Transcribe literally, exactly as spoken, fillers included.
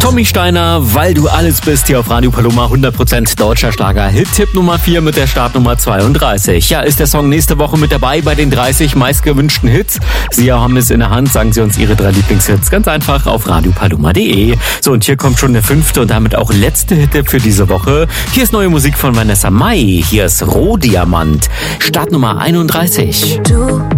Tommy Steiner, weil du alles bist, hier auf Radio Paloma, hundert Prozent deutscher Schlager. Hit-Tipp Nummer vier mit der Startnummer zweiunddreißig. Ja, ist der Song nächste Woche mit dabei bei den dreißig meistgewünschten Hits? Sie haben es in der Hand, sagen Sie uns Ihre drei Lieblingshits ganz einfach auf radio paloma punkt de. So, und hier kommt schon der fünfte und damit auch letzte Hit-Tipp für diese Woche. Hier ist neue Musik von Vanessa Mai. Hier ist Rohdiamant, Startnummer einunddreißig. Du